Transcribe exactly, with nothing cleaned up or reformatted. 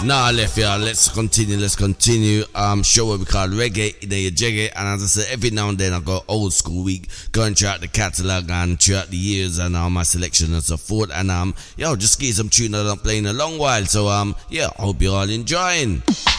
Nah, left y'all. Let's continue. Let's continue. Um, show what we call reggae, in the jiggy, and as I said, every now and then I go old school week, going throughout the catalog and throughout the years and all uh, my selection and so forth. And um, yo, just give some tune that I'm playing a long while. So um, yeah, I hope you're all enjoying.